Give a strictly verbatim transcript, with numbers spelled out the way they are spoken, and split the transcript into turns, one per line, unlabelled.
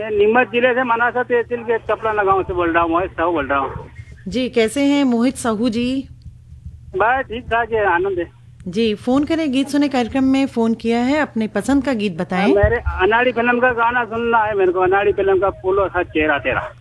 मैं नीमच जिले से मनासा तहसील के कपड़ा गांव से बोल रहा हूँ, मोहित साहू बोल रहा हूँ।
जी, कैसे हैं मोहित साहू जी?
बस ठीक ठाक है, आनंद है।
जी, फोन करें गीत सुने कार्यक्रम में फोन किया है, अपने पसंद का गीत
हाँ,
बताएं।
मेरे अनाड़ी फिल्म का गाना सुनना है मेरे को, अनाड़ी फिल्म का फूलों सा चेहरा तेरा।